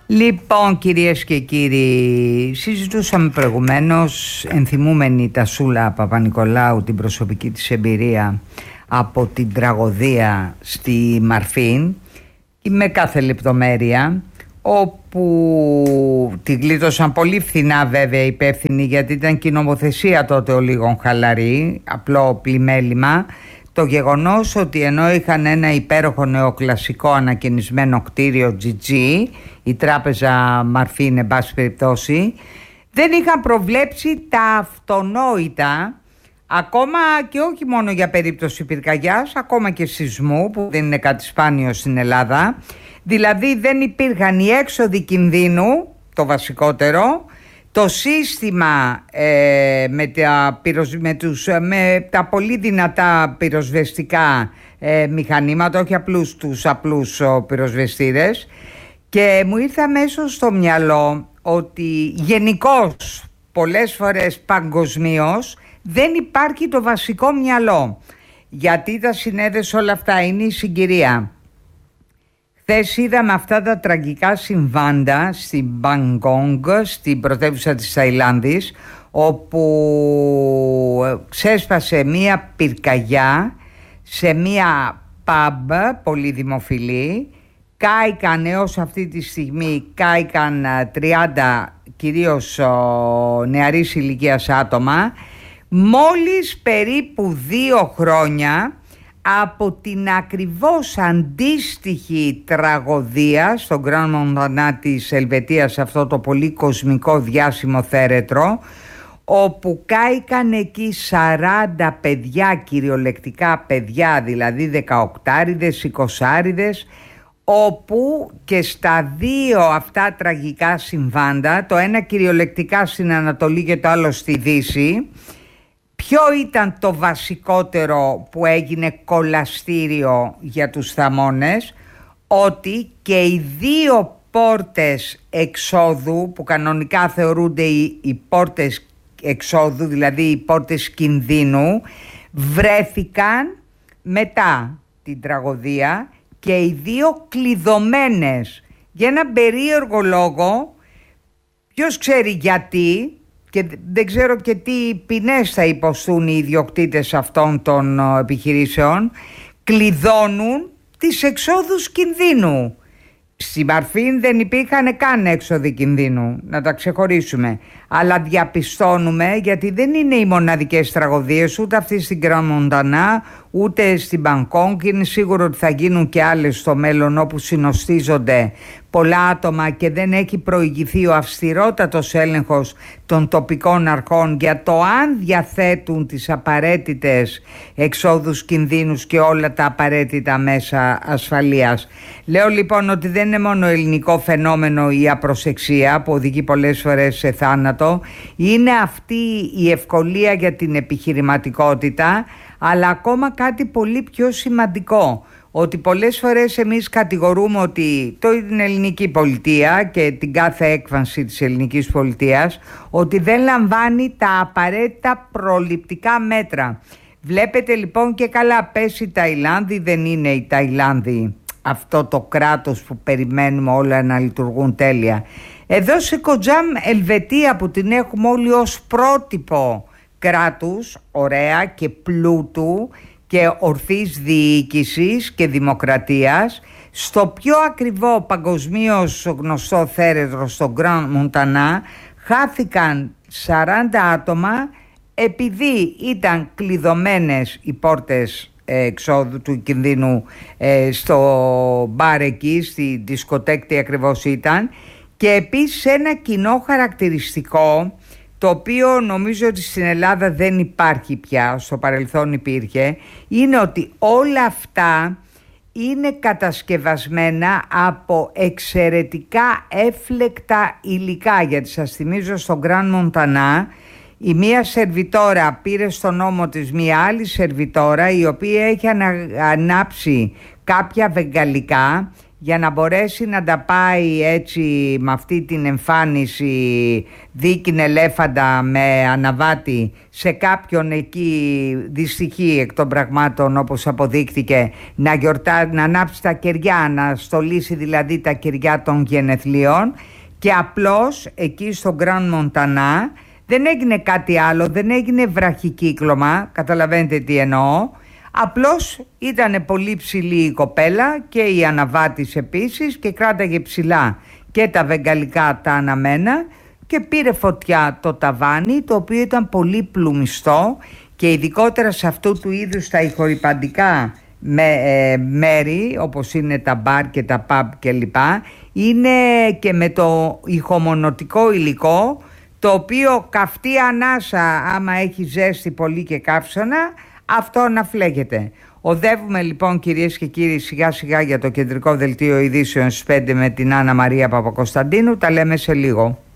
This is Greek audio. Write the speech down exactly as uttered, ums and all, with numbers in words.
Λοιπόν, κυρίες και κύριοι, συζητούσαμε προηγουμένως, ενθυμούμενη Τασούλα Παπα-Νικολάου, την προσωπική της εμπειρία από την τραγωδία στη Μαρφίν, με κάθε λεπτομέρεια, όπου τη γλίτωσαν πολύ φθηνά βέβαια υπεύθυνοι, γιατί ήταν και η νομοθεσία τότε ο λίγων χαλαρή, απλό πλημέλημα. Το γεγονός ότι ενώ είχαν ένα υπέροχο νεοκλασικό ανακαινισμένο κτίριο τζι τζι, η τράπεζα Μαρφίν εν πάση περιπτώσει, δεν είχαν προβλέψει τα αυτονόητα, ακόμα και όχι μόνο για περίπτωση πυρκαγιάς, ακόμα και σεισμού, που δεν είναι κάτι σπάνιο στην Ελλάδα. Δηλαδή δεν υπήρχαν οι έξοδοι κινδύνου, το βασικότερο, το σύστημα ε, με, τα πυροσ... με, τους, με τα πολύ δυνατά πυροσβεστικά ε, μηχανήματα, όχι απλούς τους απλούς ο, πυροσβεστήρες, και μου ήρθε αμέσως στο μυαλό ότι γενικώς πολλές φορές παγκοσμίως δεν υπάρχει το βασικό μυαλό, γιατί τα συνέδεσε όλα αυτά, είναι η συγκυρία. Χθες είδαμε αυτά τα τραγικά συμβάντα στην Μπαγκόγκ, στην πρωτεύουσα της Ταϊλάνδης, όπου ξέσπασε μία πυρκαγιά σε μία pub πολύ δημοφιλή. Κάηκαν έως αυτή τη στιγμή, κάηκαν τριάντα κυρίως νεαρής ηλικίας άτομα, μόλις περίπου δύο χρόνια από την ακριβώς αντίστοιχη τραγωδία στον Γκραν Μοντανά της Ελβετίας, αυτό το πολύ κοσμικό διάσημο θέρετρο, όπου κάηκαν εκεί σαράντα παιδιά, κυριολεκτικά παιδιά, δηλαδή δεκαοκτάριδες, εικοσάριδες, όπου και στα δύο αυτά τραγικά συμβάντα, το ένα κυριολεκτικά στην Ανατολή και το άλλο στη Δύση, ποιο ήταν το βασικότερο που έγινε κολαστήριο για τους θαμώνες? Ότι και οι δύο πόρτες εξόδου, που κανονικά θεωρούνται οι, οι πόρτες εξόδου, δηλαδή οι πόρτες κινδύνου, βρέθηκαν μετά την τραγωδία και οι δύο κλειδωμένες για έναν περίεργο λόγο. Ποιος ξέρει γιατί, και δεν ξέρω και τι ποινές θα υποστούν οι ιδιοκτήτες αυτών των επιχειρήσεων. Κλειδώνουν τις εξόδους κινδύνου. Στη Μαρφίν δεν υπήρχαν καν έξοδοι κινδύνου, να τα ξεχωρίσουμε. Αλλά διαπιστώνουμε, γιατί δεν είναι οι μοναδικές τραγωδίες, ούτε αυτή στην Γκραν Μοντανά, ούτε στην Μπαγκόγκ. Είναι σίγουρο ότι θα γίνουν και άλλες στο μέλλον, όπου συνοστίζονται πολλά άτομα και δεν έχει προηγηθεί ο αυστηρότατος έλεγχος των τοπικών αρχών για το αν διαθέτουν τις απαραίτητες εξόδους κινδύνους και όλα τα απαραίτητα μέσα ασφαλείας. Λέω λοιπόν ότι δεν είναι μόνο ελληνικό φαινόμενο η απροσεξία που οδηγεί πολλές φορές σε θάνατο, είναι αυτή η ευκολία για την επιχειρηματικότητα, αλλά ακόμα κάτι πολύ πιο σημαντικό, ότι πολλές φορές εμείς κατηγορούμε ότι το, την ελληνική πολιτεία και την κάθε έκφανση της ελληνικής πολιτείας, ότι δεν λαμβάνει τα απαραίτητα προληπτικά μέτρα. Βλέπετε λοιπόν και καλά, πες η Ταϊλάνδη, δεν είναι η Ταϊλάνδη αυτό το κράτος που περιμένουμε όλα να λειτουργούν τέλεια. Εδώ σε Κοτζάμ Ελβετία, που την έχουμε όλοι ως πρότυπο κράτους, ωραία και πλούτου και ορθής διοίκησης και δημοκρατίας, στο πιο ακριβό παγκοσμίως γνωστό θέρετρο, στο Γκραν Μοντανά, χάθηκαν σαράντα άτομα επειδή ήταν κλειδωμένες οι πόρτες εξόδου του κινδύνου ε, στο μπαρ εκεί, στη δισκοτέκτη ακριβώς ήταν. Και επίσης ένα κοινό χαρακτηριστικό, το οποίο νομίζω ότι στην Ελλάδα δεν υπάρχει πια, στο παρελθόν υπήρχε, είναι ότι όλα αυτά είναι κατασκευασμένα από εξαιρετικά έφλεκτα υλικά. Γιατί σας θυμίζω, στον Γκραν Μοντανά η μία σερβιτόρα πήρε στον ώμο της μία άλλη σερβιτόρα, η οποία έχει ανα, ανάψει κάποια βεγγαλικά για να μπορέσει να τα πάει έτσι με αυτή την εμφάνιση δίκην ελέφαντα με αναβάτη σε κάποιον εκεί δυστυχή εκ των πραγμάτων, όπως αποδείχθηκε, να, γιορτά, να ανάψει τα κεριά, να στολίσει δηλαδή τα κεριά των γενεθλίων, και απλώς εκεί στο Γκραν Μοντανά δεν έγινε κάτι άλλο, δεν έγινε βραχικύκλωμα, καταλαβαίνετε τι εννοώ. Απλώς ήταν πολύ ψηλή η κοπέλα και η αναβάτης επίσης και κράταγε ψηλά και τα βεγγαλικά τα αναμένα και πήρε φωτιά το ταβάνι, το οποίο ήταν πολύ πλουμιστό, και ειδικότερα σε αυτού του είδους τα ηχορυπαντικά με, ε, μέρη όπως είναι τα μπαρ και τα pub κλπ, είναι και με το ηχομονωτικό υλικό, το οποίο καυτή ανάσα άμα έχει ζέστη πολύ και καύσωνα, αυτό να φλέγεται. Οδεύουμε λοιπόν, κυρίες και κύριοι, σιγά σιγά για το κεντρικό δελτίο ειδήσεων στις πέντε με την Άννα Μαρία Παπακοσταντίνου. Τα λέμε σε λίγο.